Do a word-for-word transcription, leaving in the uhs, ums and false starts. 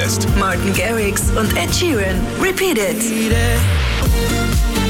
lässt. Martin Garrix und Ed Sheeran. Repeat It.